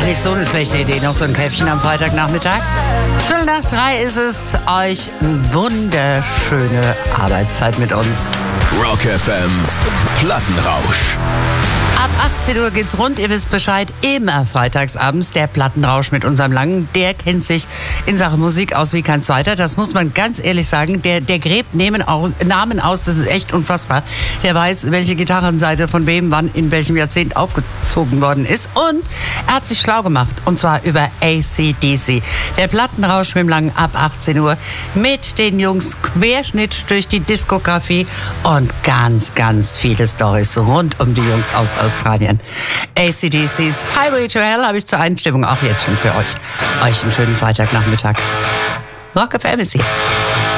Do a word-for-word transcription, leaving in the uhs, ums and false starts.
nicht so eine schlechte Idee, noch so ein Käffchen am Freitagnachmittag. Viertel nach drei ist es. Euch wunderschöne Arbeitszeit mit uns. Rock F M, Plattenrausch. Ab achtzehn Uhr geht's rund, ihr wisst Bescheid, immer freitagsabends der Plattenrausch mit unserem Langen. Der kennt sich in Sachen Musik aus wie kein zweiter, das muss man ganz ehrlich sagen. Der, der gräbt Namen aus, das ist echt unfassbar. Der weiß, welche Gitarrenseite von wem wann in welchem Jahrzehnt aufgezogen worden ist. Und er hat sich schlau gemacht, und zwar über A C D C. Der Plattenrausch mit dem Langen ab achtzehn Uhr mit den Jungs, Querschnitt durch die Diskografie und ganz, ganz viele Storys rund um die Jungs aus Australien. A C D C's Highway to Hell habe ich zur Einstimmung auch jetzt schon für euch. Euch einen schönen Freitagnachmittag. Rock F M ist hier.